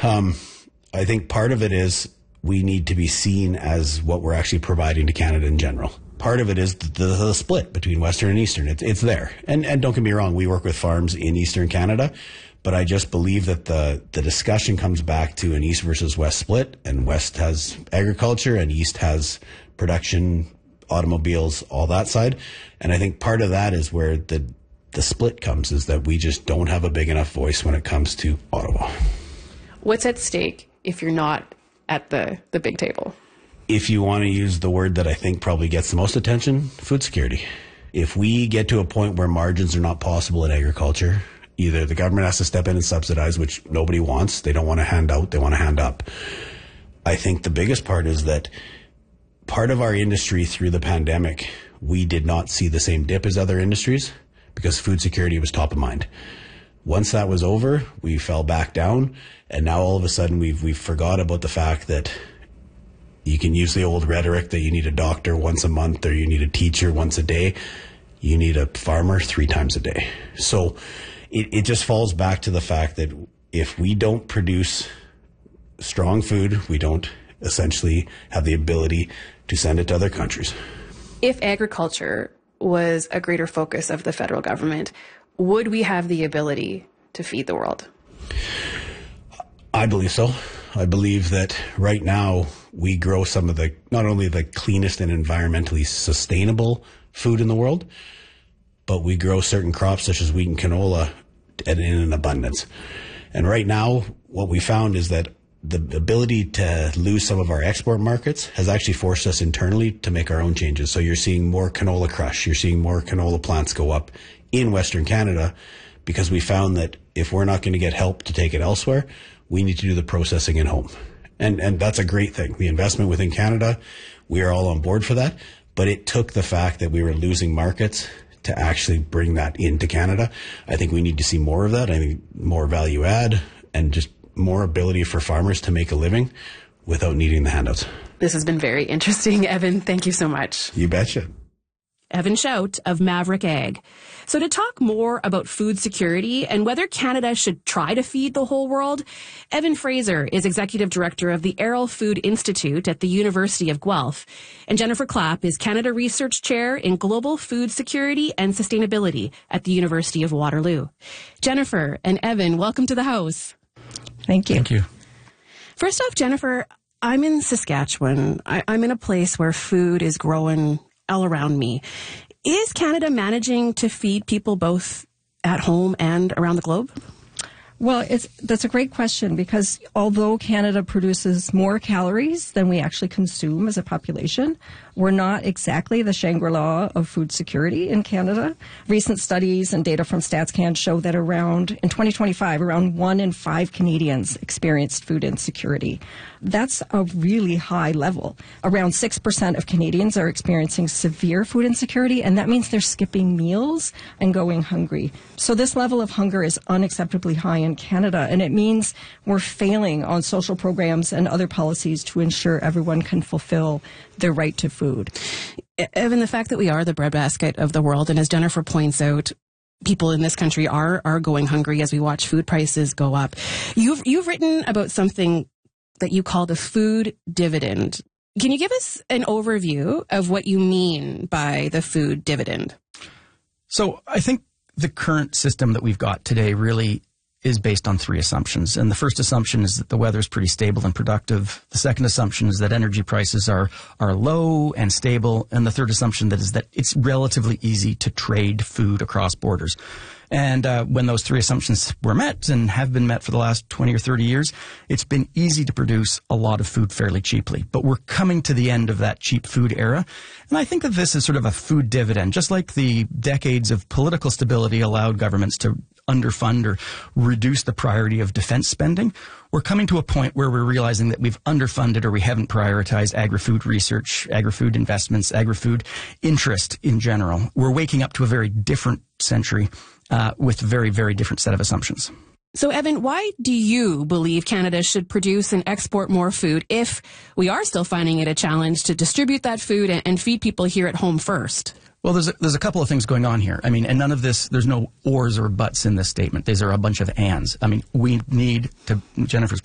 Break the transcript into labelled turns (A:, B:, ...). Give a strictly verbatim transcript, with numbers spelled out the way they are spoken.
A: Um, I think part of it is we need to be seen as what we're actually providing to Canada in general. Part of it is the, the split between Western and Eastern. It's, it's there. And, and don't get me wrong, we work with farms in Eastern Canada, but I just believe that the, the discussion comes back to an East versus West split, and West has agriculture and East has production, automobiles, all that side. And I think part of that is where the the split comes, is that we just don't have a big enough voice when it comes to Ottawa.
B: What's at stake if you're not at the, the big table?
A: If you want to use the word that I think probably gets the most attention, food security. If we get to a point where margins are not possible in agriculture, either the government has to step in and subsidize, which nobody wants. They don't want to hand out, they want to hand up. I think the biggest part is that part of our industry through the pandemic, we did not see the same dip as other industries because food security was top of mind. Once that was over, we fell back down, and now all of a sudden we've we've forgot about the fact that you can use the old rhetoric that you need a doctor once a month or you need a teacher once a day. You need a farmer three times a day. So it, it just falls back to the fact that if we don't produce strong food, we don't essentially have the ability to send it to other countries.
B: If agriculture was a greater focus of the federal government, would we have the ability to feed the world?
A: I believe so. I believe that right now we grow some of the, not only the cleanest and environmentally sustainable food in the world, but we grow certain crops such as wheat and canola in an abundance. And right now, what we found is that the ability to lose some of our export markets has actually forced us internally to make our own changes. So you're seeing more canola crush, you're seeing more canola plants go up in Western Canada because we found that if we're not going to get help to take it elsewhere, we need to do the processing at home. And and that's a great thing. The investment within Canada, we are all on board for that. But it took the fact that we were losing markets to actually bring that into Canada. I think we need to see more of that. I think more value add and just more ability for farmers to make a living without needing the handouts.
B: This has been very interesting, Evan. Thank you so much.
A: You betcha.
C: Evan Shout of Maverick Ag. So to talk more about food security and whether Canada should try to feed the whole world, Evan Fraser is Executive Director of the Arrell Food Institute at the University of Guelph, and Jennifer Clapp is Canada Research Chair in Global Food Security and Sustainability at the University of Waterloo. Jennifer and Evan, welcome to the house.
D: Thank you.
E: Thank you.
C: First off, Jennifer, I'm in Saskatchewan. I, I'm in a place where food is growing all around me. Is Canada managing to feed people both at home and around the globe?
D: Well, it's that's a great question, because although Canada produces more calories than we actually consume as a population, we're not exactly the Shangri-La of food security in Canada. Recent studies and data from StatsCan show that around, in twenty twenty-five, around one in five Canadians experienced food insecurity. That's a really high level. Around six percent of Canadians are experiencing severe food insecurity, and that means they're skipping meals and going hungry. So this level of hunger is unacceptably high in Canada, and it means we're failing on social programs and other policies to ensure everyone can fulfill their right to food.
C: Evan, the fact that we are the breadbasket of the world, and as Jennifer points out, people in this country are are going hungry as we watch food prices go up. You've you've written about something that you call the food dividend. Can you give us an overview of what you mean by the food dividend?
E: So I think the current system that we've got today really is based on three assumptions. And the first assumption is that the weather is pretty stable and productive. The second assumption is that energy prices are are low and stable. And the third assumption that is that it's relatively easy to trade food across borders. And uh, when those three assumptions were met and have been met for the last twenty or thirty years, it's been easy to produce a lot of food fairly cheaply. But we're coming to the end of that cheap food era. And I think that this is sort of a food dividend, just like the decades of political stability allowed governments to underfund or reduce the priority of defense spending. We're coming to a point where we're realizing that we've underfunded or we haven't prioritized agri-food research, agri-food investments, agri-food interest in general. We're waking up to a very different century uh, with a very, very different set of assumptions.
C: So, Evan, why do you believe Canada should produce and export more food if we are still finding it a challenge to distribute that food and, and feed people here at home first?
E: Well, there's a, there's a couple of things going on here. I mean, and none of this, there's no ors or buts in this statement. These are a bunch of ands. I mean, we need, to Jennifer's